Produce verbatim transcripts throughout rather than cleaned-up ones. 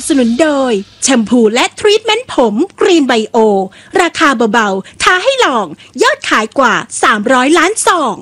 สนุนโดยแชมพูและทรีทเมนต์ผมกรีนไบโอราคาเบาๆท้าให้ลองยอดขายกว่าสามร้อยล้านซอง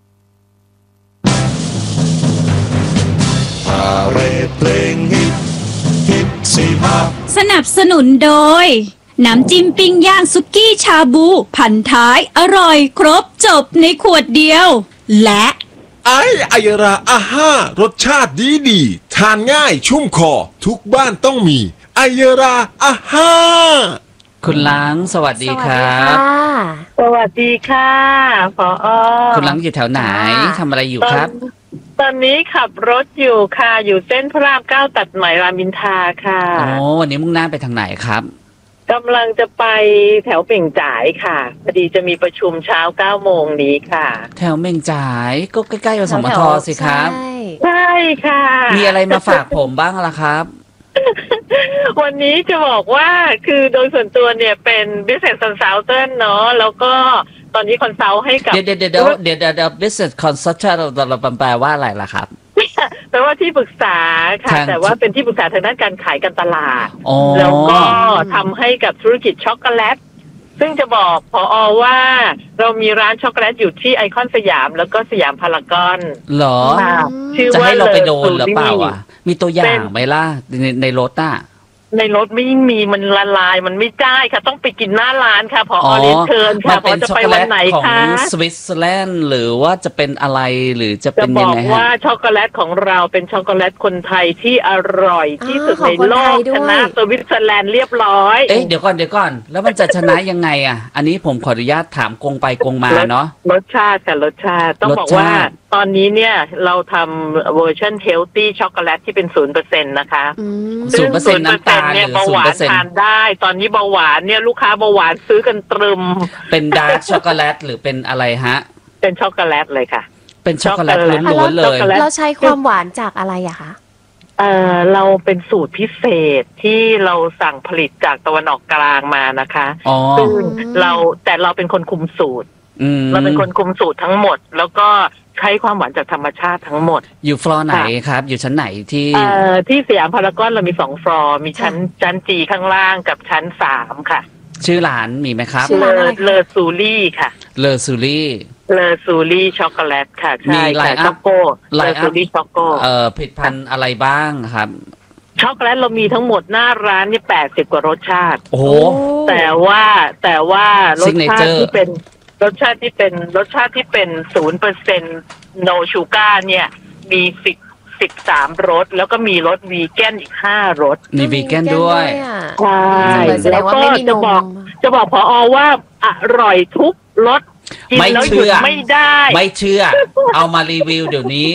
พาเรดเพลงฮิตฮิตสีภาพสนับสนุนโดยน้ำจิ้มปิ้งย่างซุกี้ชาบูพันท้ายอร่อยครบจบในขวดเดียวและไอไอราอาห้ารสชาติดีดีทานง่ายชุ่มคอทุกบ้านต้องมีไอราอาห้าคุณล้างสวัสดีครับสวัสดีค่ะผอ. คุณล้างอยู่แถวไหนทำอะไรอยู่ครับตอนนี้ขับรถอยู่ค่ะอยู่เส้นพระรามเก้าตัดใหม่รามอินทราค่ะโอ้วันนี้มุ่งหน้าไปทางไหนครับกำลังจะไปแถวเป่งจ่ายค่ะพอดีจะมีประชุมเช้าเก้าโมงนี้ค่ะแถวเป่งจ่ายก็ใกล้ๆกับสมทสิครับใช่ค่ะมีอะไรมาฝากผมบ้างล่ะครับวันนี้จะบอกว่าคือโดยส่วนตัวเนี่ยเป็น business consultant เนาะแล้วก็ตอนนี้คอนซัลท์ให้กับเดี๋ยวเดี๋ยวเดี๋ยวเดี๋ยวเดี๋ยว business consultant เราแปลว่าอะไรล่ะครับแปลว่าที่ปรึกษาค่ะแต่ว่าเป็นที่ปรึกษาทางด้านการขายการตลาดแล้วก็ทำให้กับธุรกิจช็อกโกแลตซึ่งจะบอกผอ.ว่าเรามีร้านช็อกโกแลตอยู่ที่ไอคอนสยามแล้วก็สยามพารากอนเหรอจะให้เราไปโดนหรือเปล่าอ่ะมีตัวอย่างไหมล่ะในในรถอ่ะในรถไม่มีมันละลายมันไม่ได้ค่ะต้องไปกินหน้าร้านค่ะผอ.เรียนเชิญค่ะผอ.จะไปวันไหนคะของสวิตเซอร์แลนด์หรือว่าจะเป็นอะไรหรือจะเป็นยังไงฮะจะบอกว่าช็อกโกแลตของเราเป็นช็อกโกแลตคนไทยที่อร่อยที่สุดในโลกชนะสวิตเซอร์แลนด์เรียบร้อยเอ๊ะเดี๋ยวก่อนเดี๋ยวก่อนแล้วมันจะชนะยังไงอ่ะอันนี้ผมขออนุญาตถามกงไปกงมาเนาะรสชาติแต่รสชาติต้องบอกว่าตอนนี้เนี่ยเราทำเวอร์ชันเฮลตี้ช็อกโกแลตที่เป็นศูนย์เปอร์เซ็นต์นะคะศูนย์เปอร์เซ็นต์น้ำตาลเนี่ยเบาหวานทานได้ตอนนี้เบาหวานเนี่ยลูกค้าเบาหวานซื้อกันตรึมเป็นดาร์กช็อกโกแลตหรือเป็นอะไรฮะเป็นช็อกโกแลตเลยค่ะเป็นช็อกโกแลตล้วนๆเลยเราใช้ความหวานจากอะไรอะคะเออเราเป็นสูตรพิเศษที่เราสั่งผลิตจากตะวันออกกลางมานะคะซึ่งเราแต่เราเป็นคนคุมสูตรเราเป็นคนคุมสูตรทั้งหมดแล้วก็ใช้ความหวานจากธรรมชาติทั้งหมดอยู่ฟลอร์ไหนครับอยู่ชั้นไหนที่เอ่อที่สยามพารากอนเรามีสองฟลอร์มีชั้นชั้นจีข้างล่างกับชั้นสามค่ะชื่อร้านมีไหมครับเลอเลอซูรี่ค่ะเลอซูรี่เลอซูรี่ช็อกโกแลตค่ะใช่ค่ะช็อกโกเลอซูรี่ช็อกโกเอ่อผลิตภัณฑ์อะไรบ้างครับช็อกโกแลตเรามีทั้งหมดหน้าร้านนี่แปดสิบกว่ารสชาติโอ้โหแต่ว่าแต่ว่ารสชาติที่เป็นรสชาติที่เป็นรสชาติที่เป็นศูนย์เปอร์เซ็นต์โนชูการ์เนี่ยมีสิบสิบสามรสแล้วก็มีรสวีแกนอีกห้ารสมีวีแกนด้วยใช่แล้วก็จะบอกจะบอกผอ.ว่าอร่อยทุกรสกินแล้วหยุดไม่ได้ไม่เชื่อเอามารีวิวเดี๋ยวนี้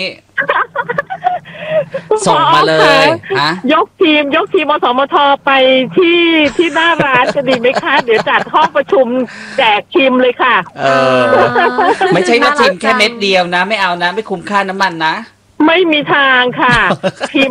ส่งมาเลยฮะยกทีมยกทีมอสมทไปที่ที่หน้าร้านจะดีไหมคะเดี๋ยวจัดห้องประชุมแจกชิมเลยค่ะเออไม่ใช่ว่าชิมแค่เม็ดเดียวนะไม่เอานะไม่คุ้มค่าน้ำมันนะไม่มีทางค่ะ